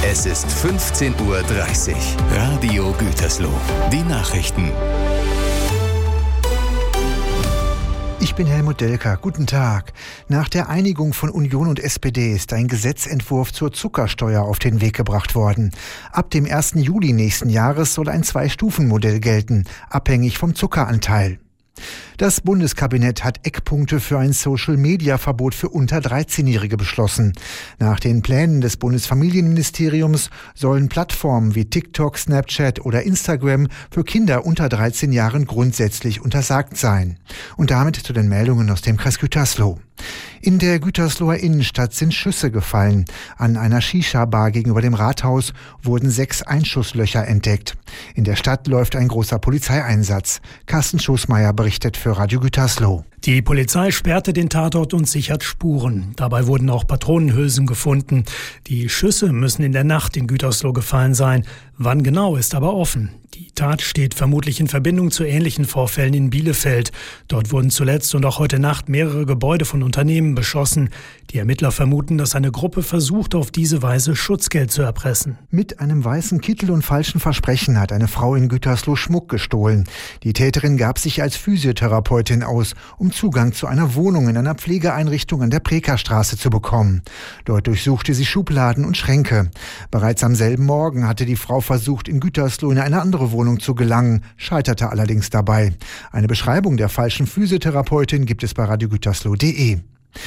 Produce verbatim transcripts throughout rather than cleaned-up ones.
Es ist fünfzehn Uhr dreißig. Radio Gütersloh. Die Nachrichten. Ich bin Helmut Delker. Guten Tag. Nach der Einigung von Union und S P D ist ein Gesetzentwurf zur Zuckersteuer auf den Weg gebracht worden. Ab dem ersten Juli nächsten Jahres soll ein Zwei-Stufen-Modell gelten, abhängig vom Zuckeranteil. Das Bundeskabinett hat Eckpunkte für ein Social-Media-Verbot für unter dreizehnjährige beschlossen. Nach den Plänen des Bundesfamilienministeriums sollen Plattformen wie TikTok, Snapchat oder Instagram für Kinder unter dreizehn Jahren grundsätzlich untersagt sein. Und damit zu den Meldungen aus dem Kreis Gütersloh. In der Gütersloher Innenstadt sind Schüsse gefallen. An einer Shisha-Bar gegenüber dem Rathaus wurden sechs Einschusslöcher entdeckt. In der Stadt läuft ein großer Polizeieinsatz. Carsten Schoßmeier berichtet für Radio Gütersloh. Die Polizei sperrte den Tatort und sichert Spuren. Dabei wurden auch Patronenhülsen gefunden. Die Schüsse müssen in der Nacht in Gütersloh gefallen sein. Wann genau, ist aber offen. Die Tat steht vermutlich in Verbindung zu ähnlichen Vorfällen in Bielefeld. Dort wurden zuletzt und auch heute Nacht mehrere Gebäude von Unternehmen beschossen. Die Ermittler vermuten, dass eine Gruppe versucht, auf diese Weise Schutzgeld zu erpressen. Mit einem weißen Kittel und falschen Versprechen hat eine Frau in Gütersloh Schmuck gestohlen. Die Täterin gab sich als Physiotherapeutin aus, um Zugang zu einer Wohnung in einer Pflegeeinrichtung an der Prekerstraße zu bekommen. Dort durchsuchte sie Schubladen und Schränke. Bereits am selben Morgen hatte die Frau versucht, in Gütersloh in eine andere Wohnung zu gelangen, scheiterte allerdings dabei. Eine Beschreibung der falschen Physiotherapeutin gibt es bei radio gütersloh punkt de.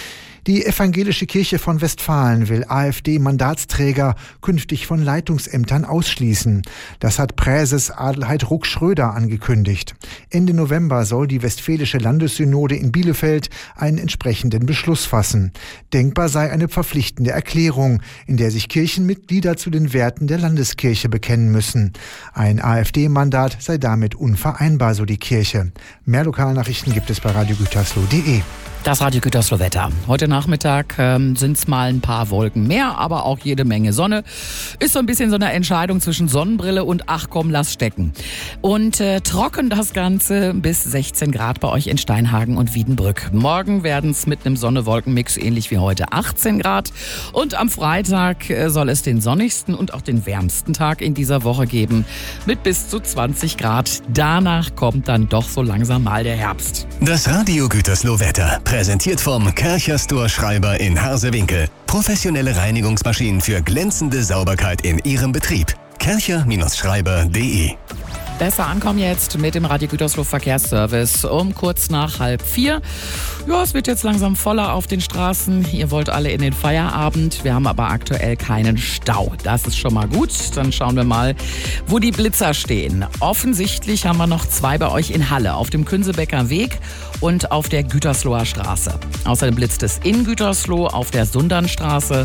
Die Evangelische Kirche von Westfalen will AfD-Mandatsträger künftig von Leitungsämtern ausschließen. Das hat Präses Adelheid Ruck-Schröder angekündigt. Ende November soll die Westfälische Landessynode in Bielefeld einen entsprechenden Beschluss fassen. Denkbar sei eine verpflichtende Erklärung, in der sich Kirchenmitglieder zu den Werten der Landeskirche bekennen müssen. Ein AfD-Mandat sei damit unvereinbar, so die Kirche. Mehr Lokalnachrichten gibt es bei radio gütersloh punkt de. Das Radio Gütersloh Wetter. Heute Nachmittag ähm, sind es mal ein paar Wolken mehr, aber auch jede Menge Sonne. Ist so ein bisschen so eine Entscheidung zwischen Sonnenbrille und ach komm, lass stecken. Und äh, trocken das Ganze bis sechzehn Grad bei euch in Steinhagen und Wiedenbrück. Morgen werden es mit einem Sonne-Wolken-Mix ähnlich wie heute achtzehn Grad. Und am Freitag äh, soll es den sonnigsten und auch den wärmsten Tag in dieser Woche geben mit bis zu zwanzig Grad. Danach kommt dann doch so langsam mal der Herbst. Das Radio Gütersloh Wetter. Präsentiert vom Kärcher Store Schreiber in Harsewinkel. Professionelle Reinigungsmaschinen für glänzende Sauberkeit in Ihrem Betrieb. kärcher Schreiber punkt de. Besser ankommen jetzt mit dem Radio Gütersloh Verkehrsservice um kurz nach halb vier. Ja, es wird jetzt langsam voller auf den Straßen. Ihr wollt alle in den Feierabend. Wir haben aber aktuell keinen Stau. Das ist schon mal gut. Dann schauen wir mal, wo die Blitzer stehen. Offensichtlich haben wir noch zwei bei euch in Halle, auf dem Künsebecker Weg und auf der Gütersloher Straße. Außerdem blitzt es in Gütersloh auf der Sundernstraße,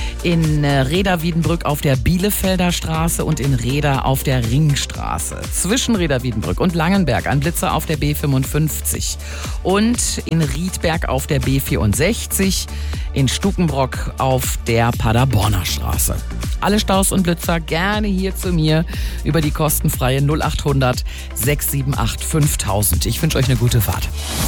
in Reda-Wiedenbrück auf der Bielefelder Straße und in Reda auf der Ringstraße. Zwischen Reda-Wiedenbrück und Langenberg ein Blitzer auf der B fünfundfünfzig und in Riedberg auf der B vierundsechzig, in Stukenbrock auf der Paderborner Straße. Alle Staus und Blitzer gerne hier zu mir über die kostenfreie null acht hundert sechs sieben acht fünftausend. Ich wünsche euch eine gute Fahrt.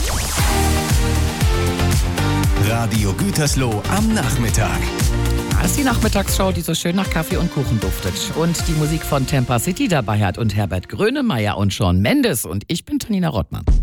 Radio Gütersloh am Nachmittag. Das ist die Nachmittagsshow, die so schön nach Kaffee und Kuchen duftet und die Musik von Tampa City dabei hat und Herbert Grönemeyer und Shawn Mendes und ich bin Tanina Rottmann.